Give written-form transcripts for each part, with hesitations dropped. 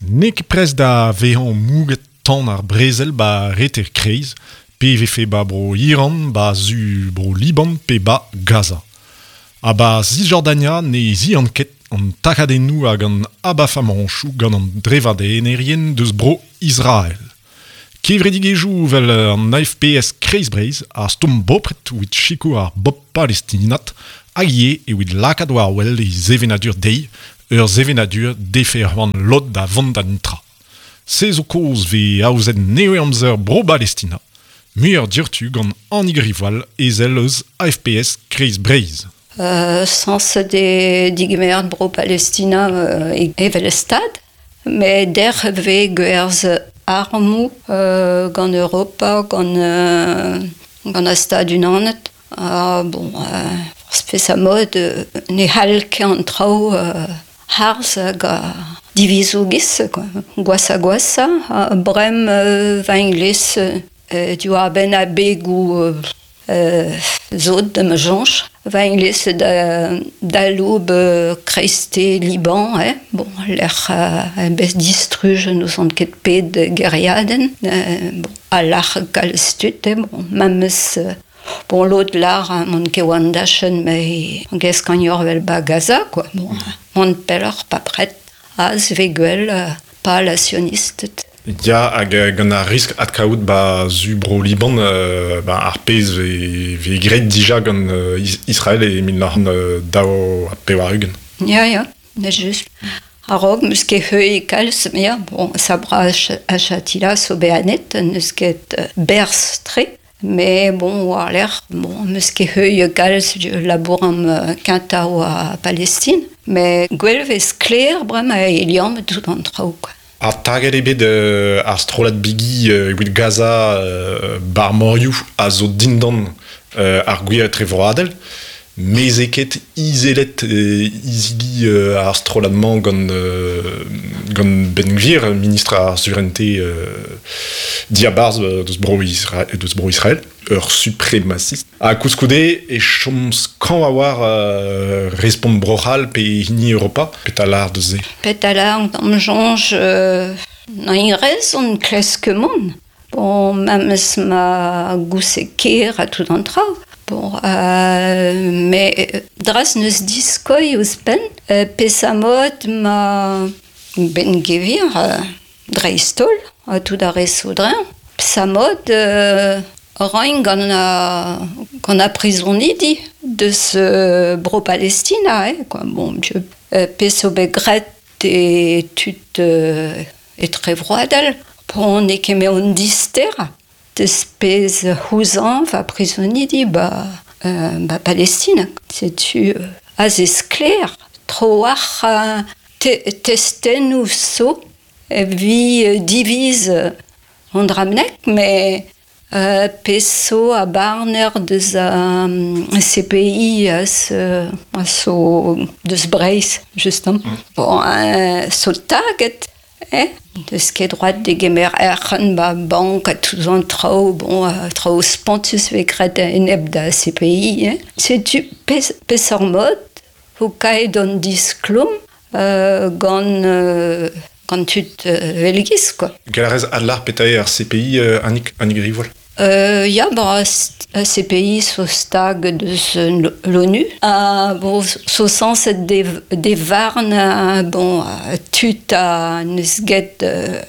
Nek pres da vehan mouget tan ar brezel ba reter kreiz, pe vefe ba bro Iran, ba zu bro Liban, pe ba Gaza. A ba Cisjordania ne zi anket an takadennou hag an abafamanchou gant an drevadennerien deus bro Israel. Kevredigejou vel an AFPS kreizbreiz a stom bopret ouit chiko ar bop palestinat hag ye evit lakad war wel e zevenadur dei, ur zevenadur defe an lot da vont da nitra. Se zo koz ve aouzet neue amzer bro Palestina, muier dirtu gant anigrivoal ezel eus AFPS kreizbreiz. Sans de digemer bro Palestina evel stad, mais der ve gwerz armou gant Europa, gant a stad unanet. Bon, spes a mod ne halke an trao harz hag a divizougiz, gwasa, brem vaingles du a ben a begou zod de mejanch, vaingles da loub kreiste Liban, bon, l'er bez distruj nous an ket ped geriaden, bon, a l'ar galstut, bon, mameus bon, l'autre l'art, mon kewan dachen, mais on guess quand y aura ba Gaza, quoi. Bon, mon peller pas prêt à sveguel, pas la sioniste. Ya hag gant a risk at kaout ba zu bro Liban ba ar pez ve gret dija gant Israel e min l'arn dao a pewarugen. Ya, ne just. A rog, meus ket heu kalz, ya, bon, sabra a chatila so beanet, neus ket bers tre. Mais bon, war l'air, bon, meus ket heu kalz labour am kintao a Palestine. Mais gwelvez kler brem a eliam tout an trao, quoi. Ar taget ebet ar strolat bigi evit Gaza bar morioù a zo dindan ar gwir tre vradel, mez eket izelet izili ar strolatman gant Ben Gvir, ministre ar souveraineté diabarz deus bro Israel, ur suprémaciste. A kouskoude e choms kan a war respond brochal pe hini Europa, pet a lar deus ze. Pet a lar d'am jonge nan irez on kleske mon. Bon, mameus ma gousse ker a tout an trao. Bon, mais dras neus diskoi ouz pen, pe sa mod ma Ben Gvir dreistol, a tout a resoudren. Sa mod rein gant a prizonidi deus bro Palestina, quoi. Bon, pe so begret e tut e tre vroadel. Bon, ne ket me on dister, deus pez houzan va prizonidi ba Palestina. Setu az eskler, troar testennou so, vi diviz an dramnek, mais peso a barner deus CPI a so deus Breizh, justement. Bon, so taget, deus ket droit de gemer erc'hen ba bank a tout an trao, bon, trao spontus vekret eneb da CPI. Setu pes ar mod, ho kaet an disklom gant tut velgiz, quoi. Galarez adlar petae ar CPI anigrivoal. Ya, bah, CPI so stag deus l'ONU. Bon, so sanset de varn, bon, tut a neus get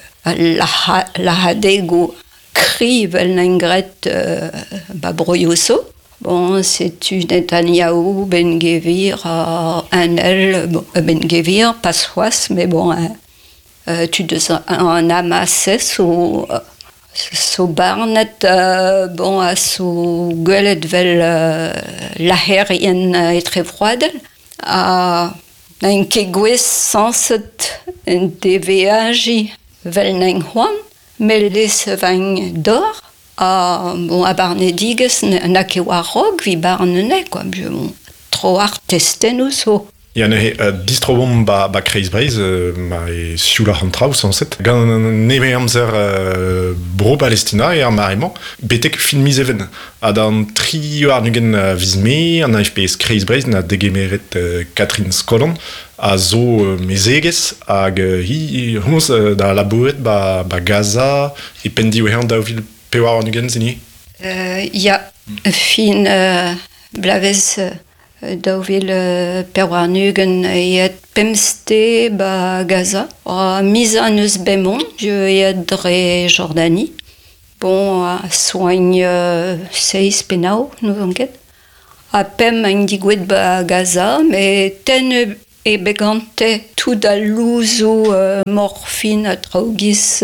lahadego kri vel n'engret ba broioso. Bon, setu Netanyahu, Ben Gvir, anel, bon, Ben Gvir, pas c'hoaz, mais bon, tu deus an amasse so barnet, bon, a so gwelet vel laherien etre vroadel, n'en ket gwez sanset de veaji vel n'en c'hoan, melez vañ dor, bon, a barnedigez na ket war rog vi barnene, quoi. Bon, tro ar testennou so. Il y en a distrobom ba Kreis Breiz, ma e siula hantra ou sanset. Gant neve amzer bro Palestina e ar marement, betek filmiz even. Ad an 3 war nugen vizme, an AFPS Kreis Breiz na degemeret Catherine Skolon, a zo mezegez, hag hi hons da labouret ba Gaza, e pendi oehan daouvil pewar nugen zini. Ya, fin blavez daouvil pewar nugen et pemste ba Gaza. Mis an eus bemon, je dre Jordanie. Bon, soigne 6 penao, nous enquête. A pem an digwet ba Gaza, mais ten e begante tout da louzo morfine a traougis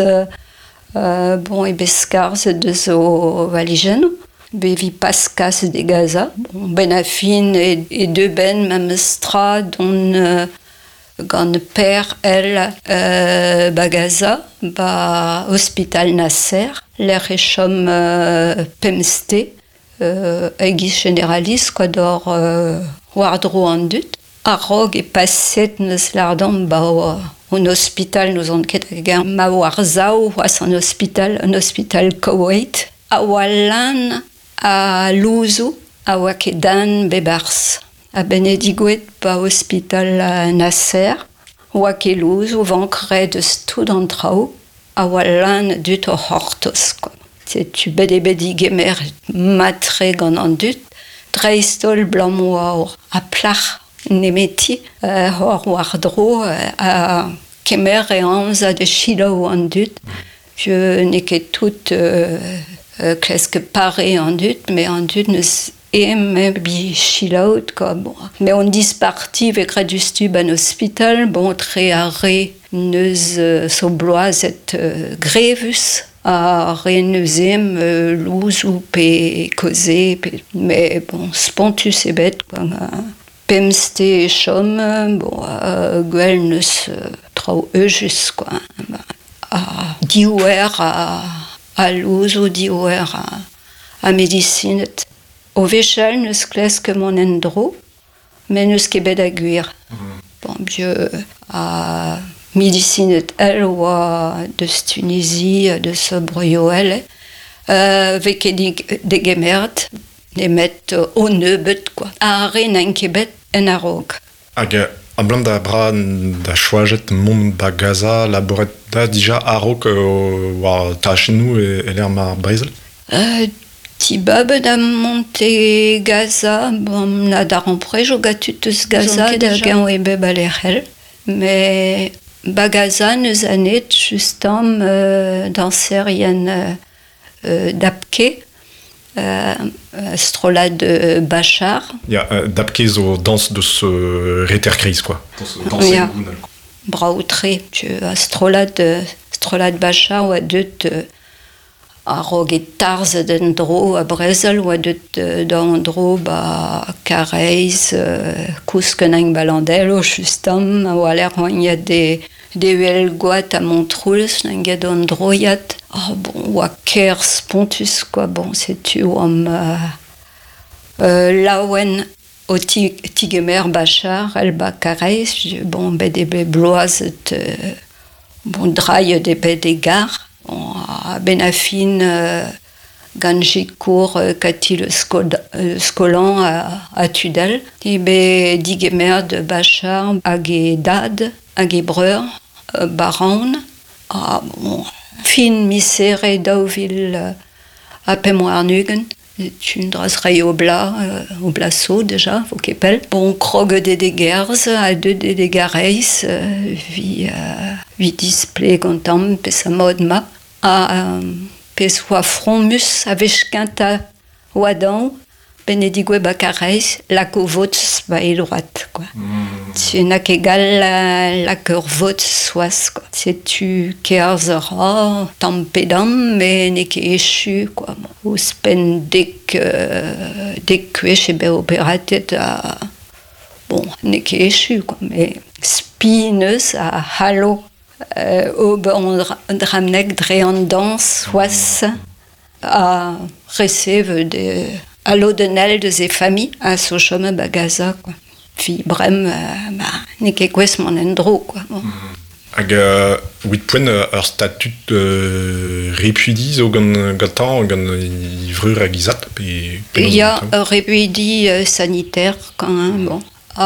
bon e beskarz de zo valigeno. Bevi paskas de Gaza. Bon, ben a fin et deux ben mamestra don gant père el ba Gaza, ba hospital Nasser, l'air e chom pemste, egis generalis quoi d'or wardro an dut. A rog e paset neus lardam ba un hospital nous on ket hag ma war zao was an hospital Koweït. A wallan a louzo a oa ket dan bebars. A benedigwet ba hospital Nasser, oa ket louzo vankret eus tout an trao, a wallan dut o hortos. Tu bedigemer matre gant an dut, dreistol blam oa a plach nemeti, hor wardro a kemer e anza de chilo an dut. Je n'ai ket tout kleske pare an dut, mais an dut neus me bi chilaout, quoi. Bon. Mais on disparti vek redustub an hospital, bon, tre a re neus so bloazet grevus, a re neusem louzou pe koze, mais bon, spontus ebet, quoi. Pemste e chom, bon, gwell neus trao eujus, quoi. Diouer a louzou, diouer a medicinet. O vechal neus klesk mon endro, men neus ket bet a gwir. Bon, bio a medicinet el oa deus Tunisie, deus broio el, veke degemert, demet o neubet, quoi. A re n'en ket bet en a rog. Hag ablam da bra da choajet mont ba Gaza laboret da dija a rog war tachenou e l'er mar Brezel? Ti bab da monte Gaza, bon, na da rampre jo gatut eus Gaza da gant e beb a l'erhel. Mais ba Gaza neus anet justam danser yen dapke, strolad Bachar. Ya, dapke zo dans deus reter-kreiz, quoi. Ya, braoutre, strolad Bachar oa deut a rog e tarz d'en dro a Brezel oa deut d'an dro ba Kareiz, kouskeneng balandelo justam, oa l'air oagnat de uel goat a Montrous, n'enget an droiat. Bon, oa ker spontus, quoi. Bon, setu oam laouen o tigemer Bachar, el ba Kareiz, bon, bet ebe bloazet, bon, draie de bet e gar. A ben a fin gant jikour kati le skolan a Tudel. Ebe digemer de Bachar hag e dad, hag e breur, Baraon. Bon, fin misere daouvil a pem war nugen. Tu dras rei o blaso deja, vo kepel. Bon, krog de gerz, a deud de gareiz, vi disple gantam pes a mod ma. A pes oa fromus a vechkanta oadan, benedigwe ba Kareiz, lak o vots ba e droat, quoi. Tu n'as qu'égal la cœur vote soas, quoi. C'est tu kerz ra, tampedam, mais n'est qu'échu, quoi. Ou spen dek kwech ebe operatet a... Bon, n'est qu'échu, quoi. Mais spineus a halo, o bon dramnek drean dans soas a receve de... a l'odenel de ses familles, a so chome ba Gaza, quoi. fi brem, ne ket gwez man en dro, quoi. Bon. Hag wit poen ur statut repudi zo gantan gant ivreur hag izat Ya, repudi sanitaire, quand même, bon.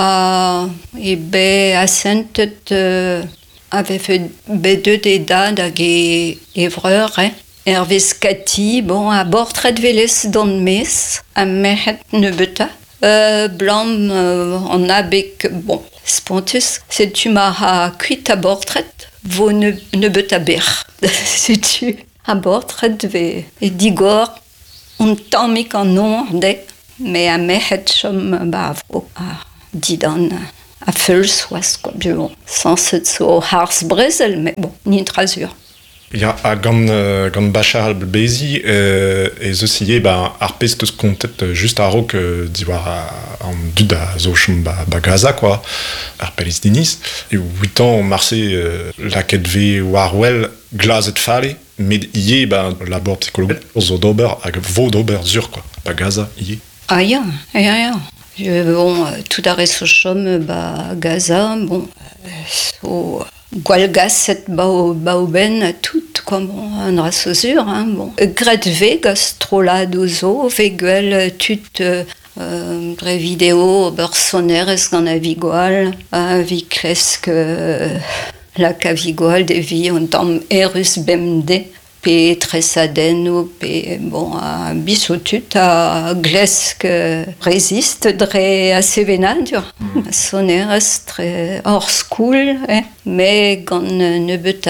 Ebe asentet avait fait B2 d'edad hag evreur, Hervez kati, bon, a bortret velez d'an mes, a mehet nebeta. Blam, on a bec, bon, spontus, c'est tu m'as cuit à bortret, vo nebeta ber. C'est tu a bortret ve, et digor, on tamik an orde, mais a mehet chom bavro, a didan, a feulsoas, quoi, bon, sans ce so hars brezel, mais bon, ni trasur. Ja, gant Bachar al-Bezi ez eus ie ar pez eus kontet just a-raok diwar an dud a zo chom Gaza, quoi, ar Palestiniz. E 8 ans marse laket ve war wel glazet fale, met ie labor psychologique zo d'ober hag vo d'ober zur, quoi, Gaza, ie. Ah ya. Bon, tout a res o chom Gaza, bon, so... Gwalgaset bao ben tout, quoi, bon, an rasosur, hein, bon. Gret ve gastrolad o zo, ve gwell tut dre vidéo beur sonerez gant a vigoual, vi klesk la ka vigoual de vi on tam erus bemde, pe tresaden pe bon a bisotut a glesk resist dre a sevenadur. Sonerez tre hors school, mais gant nebeut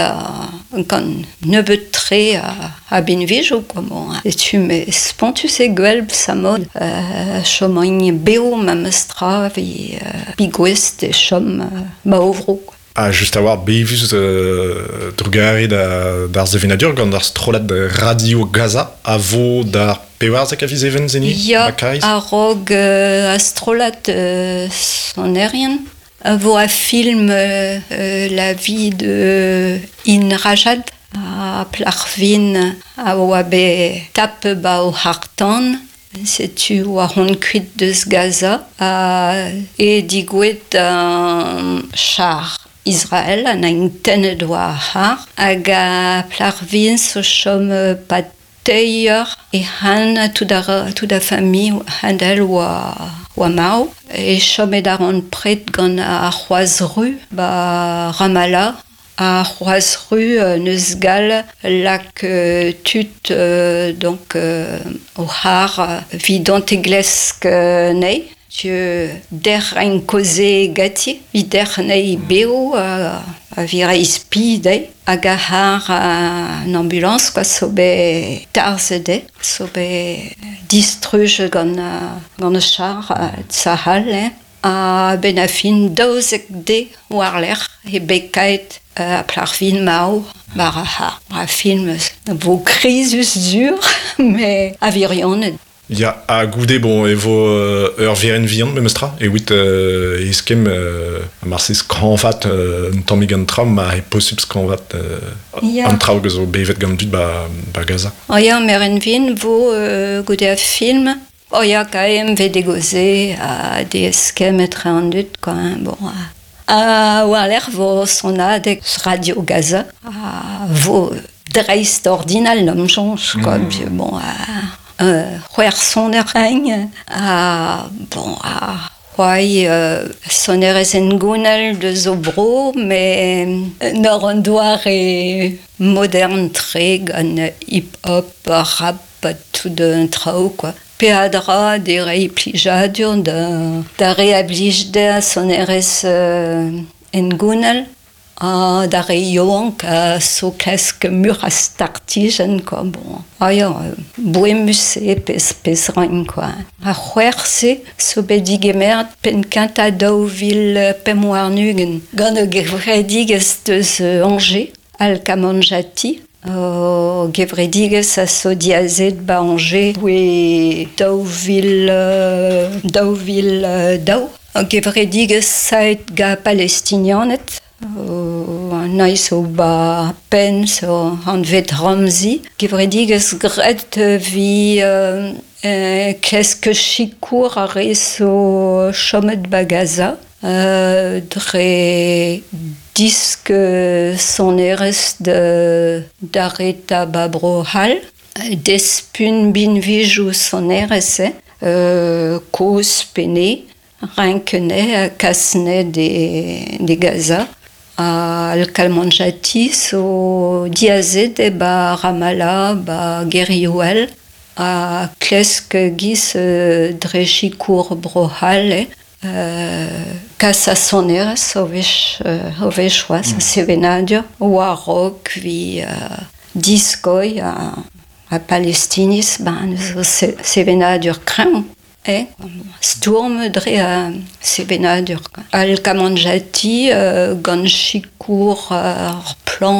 tre a binvijo, quoi, bon. Et tu me spontus e gwelb sa mod, chomagne beo ma mestra vi bigwest e chom baovro, quoi. Just a war bevus drugare d'ar zevenadur gant ar strolat radio Gaza a vo d'ar pewarzek a viz even zeni? Ya, a rog a strolat sonerien. A vo a film la vie de In Rajad a plarvin a oa be tap ba o hartan. Setu oa hon kuit deus Gaza e digouet an char Israël, an a tenet oa har, hag a plarvin so chom pateier e han tout da fami handel oa mao, e chom ed aran pret gant a c'hoazru Ramallah, a c'hoazru neus gal lak tut donc o har vidant e glesk nei. Der ein koze gati, der nei beo a vireiz pi dei, hag a har an ambulance, quoi, so be tarzede, so be distruj gant a char tzahal, a ben a fin daouzek de war l'er, e bekaet a plarvin mao, bar a har. A film vo krizus zur, mais a virionet. Ya, a goude, bon, evo ur viren vihan, me mestra, e wit eskem a marse skranvat un tammig gant traum, ma e posib skranvat an traoù zo bevet gant dud Gaza. Ya, mer en vin vo goude a film, ya, kaem ve degoze a de eskem etre an dud, quoi, bon, war l'er vo sonadek radio Gaza, vo dreist ordinal nom jonge, quoi, bon, c'hwer soner reiñ bon, c'hoai sonerez en gounel de zo bro, mais nor an douar e modern tre gant hip-hop, rap, tout un trao, quoi. Pe a dra de rei plijadur da reablij da sonerez en gounel, da reioank a so klesk mur a startijen, quoi, bon. Ya, boemus e pez rein, quoi. A c'hwerse, so bedigemert pen kenta daouvil pemouarnugen, gant o gevredigez deus Angers, al kamanjati, gevredigez a so diazet ba Angers, oe daouvil dao, gevredigez saet ga palestinianet, naiz o ba pen so an vet Ramzi, gevredigez gret vi Qu'est-ce que chicour a reso chomet bagaza dre disque son eres d'areta babro hal despun bin vijou son eres cos pene rinkene kasne de gaza al kalmanjati so diazet ba ramala ba gerioel a klesk gis dre chicour brohal kasa soneres ovech oas sevenadur ou a rock vi diskoi a palestinis sevenadur krem sturm dre sevenadur al kamanjati gant chicour plan